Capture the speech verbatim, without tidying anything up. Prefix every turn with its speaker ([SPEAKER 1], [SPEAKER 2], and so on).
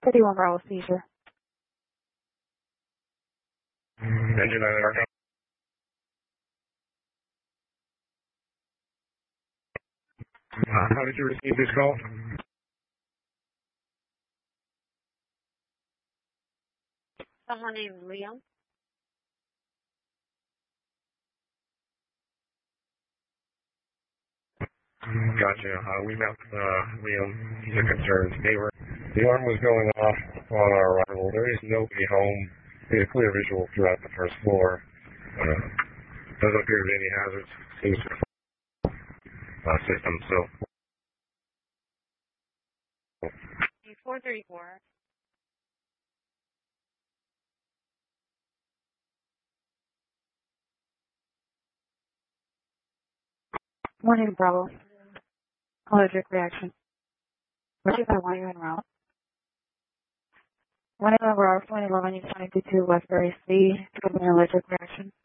[SPEAKER 1] thirty-one Bravo seizure.
[SPEAKER 2] Engine nine Arco. Uh, how did you receive this call?
[SPEAKER 1] Someone named Liam.
[SPEAKER 2] Gotcha. Uh, we met uh, Liam. He's a concerned neighbor. The alarm was going off on our arrival. There is nobody home. We had a clear visual throughout the first floor. Uh, doesn't appear to be any hazards. Seems to be uh, system. So.
[SPEAKER 1] four thirty-four. Morning, Bravo. Allergic reaction. Ready by one en route. One over our twenty eleven, you twenty-two Westbury C, an allergic reaction.